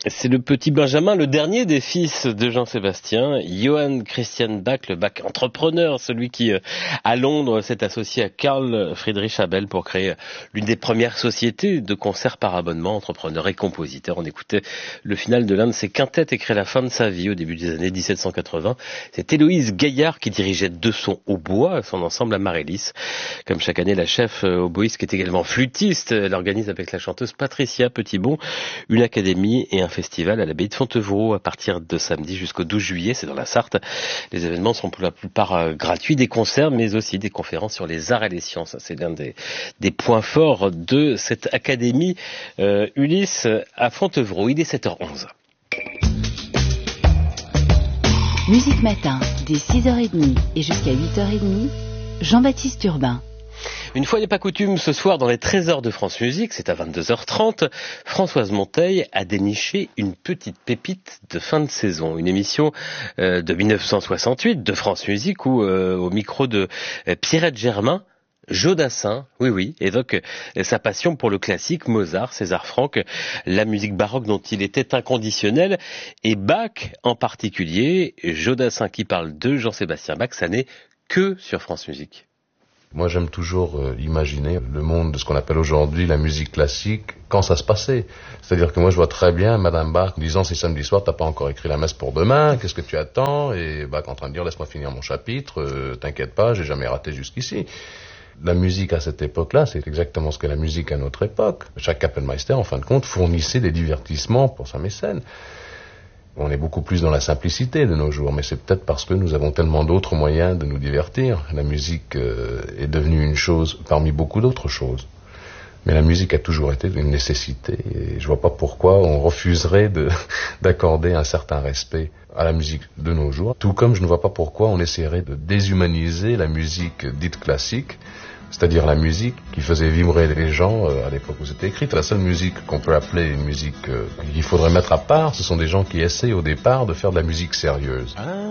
C'est le petit Benjamin, le dernier des fils de Jean-Sébastien, Johann Christian Bach, le Bach entrepreneur, celui qui, à Londres, s'est associé à Carl Friedrich Abel pour créer l'une des premières sociétés de concerts par abonnement, entrepreneur et compositeur. On écoutait le final de l'un de ses quintettes écrit à la fin de sa vie, au début des années 1780. C'est Héloïse Gaillard qui dirigeait de son hautbois, son ensemble Amaryllis. Comme chaque année, la chef oboïste, qui est également flûtiste, elle organise avec la chanteuse Patricia Petitbon une académie et un festival à l'abbaye de Fontevraud à partir de samedi jusqu'au 12 juillet, c'est dans la Sarthe. Les événements sont pour la plupart gratuits, des concerts mais aussi des conférences sur les arts et les sciences. C'est l'un des points forts de cette académie Ulysse à Fontevraud. Il est 7h11. Musique Matin, dès 6h30 et jusqu'à 8h30, Jean-Baptiste Urbain. Une fois n'est pas coutume, ce soir dans les Trésors de France Musique, c'est à 22h30, Françoise Monteil a déniché une petite pépite de fin de saison. Une émission de 1968 de France Musique où, au micro de Pierrette Germain, Jodassin, oui, évoque sa passion pour le classique, Mozart, César Franck, la musique baroque dont il était inconditionnel, et Bach en particulier. Jodassin qui parle de Jean-Sébastien Bach, ça n'est que sur France Musique. Moi, j'aime toujours imaginer le monde de ce qu'on appelle aujourd'hui la musique classique quand ça se passait. C'est-à-dire que moi, je vois très bien Madame Bach disant c'est samedi soir, t'as pas encore écrit la messe pour demain, qu'est-ce que tu attends? Et Bach en train de dire laisse-moi finir mon chapitre, t'inquiète pas, j'ai jamais raté jusqu'ici. La musique à cette époque-là, c'est exactement ce que la musique à notre époque. Chaque Kapellmeister, en fin de compte, fournissait des divertissements pour sa mécène. On est beaucoup plus dans la simplicité de nos jours, mais c'est peut-être parce que nous avons tellement d'autres moyens de nous divertir. La musique est devenue une chose parmi beaucoup d'autres choses. Mais la musique a toujours été une nécessité, et je vois pas pourquoi on refuserait d'accorder un certain respect à la musique de nos jours, tout comme je ne vois pas pourquoi on essaierait de déshumaniser la musique dite classique, c'est-à-dire la musique qui faisait vibrer les gens à l'époque où c'était écrit. La seule musique qu'on peut appeler une musique qu'il faudrait mettre à part, ce sont des gens qui essaient au départ de faire de la musique sérieuse.